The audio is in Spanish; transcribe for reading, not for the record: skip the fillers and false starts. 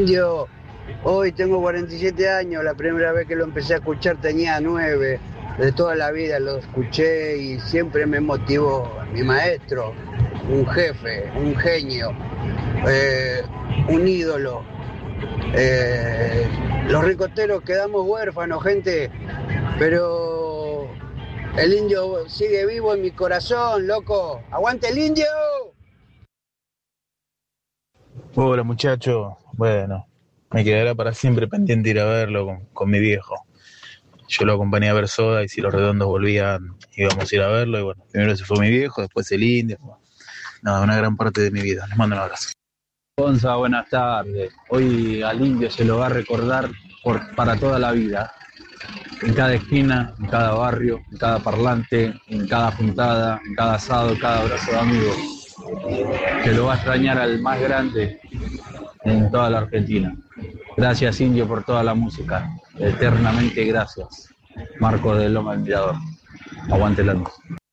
Indio, hoy tengo 47 años, la primera vez que lo empecé a escuchar tenía 9. De toda la vida lo escuché y siempre me motivó mi maestro, un jefe, un genio, eh, un ídolo. Los ricoteros quedamos huérfanos, gente, pero el indio sigue vivo en mi corazón, loco. ¡Aguante el indio! Hola muchacho, bueno, me quedará para siempre pendiente ir a verlo con mi viejo. Yo lo acompañé a ver Soda y si los redondos volvían íbamos a ir a verlo y bueno, primero se fue mi viejo, después el indio. Bueno, nada, una gran parte de mi vida. Les mando un abrazo. Gonza, buenas tardes. Hoy al indio se lo va a recordar para toda la vida. En cada esquina, en cada barrio, en cada parlante, en cada juntada, en cada asado, cada abrazo de amigos. Se lo va a extrañar al más grande en toda la Argentina. Gracias, indio, por toda la música. Eternamente gracias. Marco de Loma del Mirador. Aguante la luz.